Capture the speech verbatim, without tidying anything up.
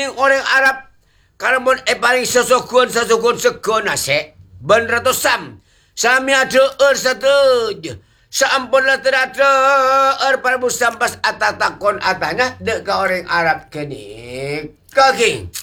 King orang Arab karena eh paling sesukun sesukun sekun nasi bener tu sam sami ada er satu je seampun lah terada er para musam pas atatakon atanya dek orang Arab kini King